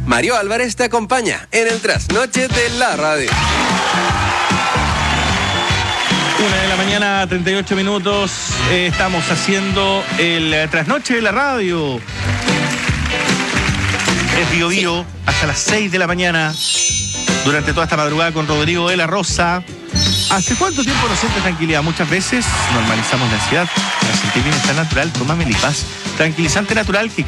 Mario Álvarez te acompaña en el Trasnoche de la Radio. 1:38 a.m. Estamos haciendo el Trasnoche de la Radio. Es Bio Bio hasta las 6 de la mañana. Durante toda esta madrugada con Rodrigo de la Rosa. ¿Hace cuánto tiempo no sientes tranquilidad? Muchas veces normalizamos la ansiedad. Para sentir bienestar natural, toma Melipaz, tranquilizante natural que